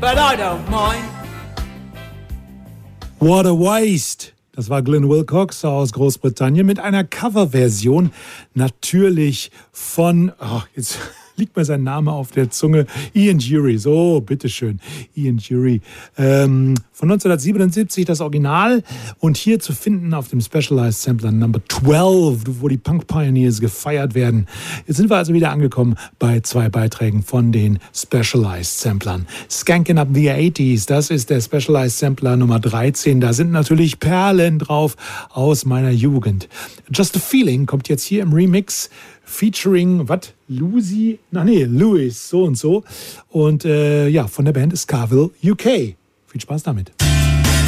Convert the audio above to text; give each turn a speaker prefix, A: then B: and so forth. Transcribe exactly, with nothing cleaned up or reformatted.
A: but I don't mind.
B: What a Waste. Das war Glenn Wilcox aus Großbritannien mit einer Coverversion, natürlich von, oh, jetzt liegt mir sein Name auf der Zunge, Ian Dury, so, bitteschön, Ian Dury, ähm, von neunzehnhundertsiebenundsiebzig das Original und hier zu finden auf dem Specialized Sampler Number zwölf, wo die Punk Pioneers gefeiert werden. Jetzt sind wir also wieder angekommen bei zwei Beiträgen von den Specialized Samplern. Skanking Up the achtziger, das ist der Specialized Sampler Nummer dreizehn, da sind natürlich Perlen drauf aus meiner Jugend. Just a Feeling kommt jetzt hier im Remix, featuring, was? Lucy? Na nee, Louis, so und so. Und äh, ja, von der Band Scarville U K. Viel Spaß damit.